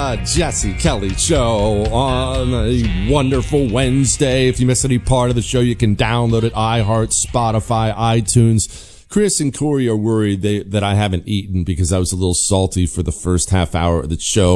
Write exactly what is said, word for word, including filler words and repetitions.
the Jesse Kelly Show on a wonderful Wednesday. If you missed any part of the show, you can download it, iHeart, Spotify, iTunes. Chris and Corey are worried they, that I haven't eaten because I was a little salty for the first half hour of the show.